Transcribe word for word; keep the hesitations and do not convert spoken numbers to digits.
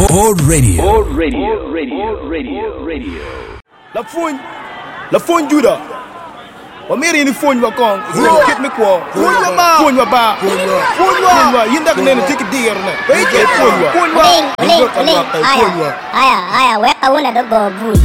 Old Radio. Old Radio. Radio. Radio. Radio. La phone. La phone Judah. Wa meri ni phone wa kong. Kit me kwa. Phone wa ba. Phone wa ba. Phone wa. Yinda kene tiki deer na. Phone wa. Phone wa. Aya, aya, weka una dogo bui.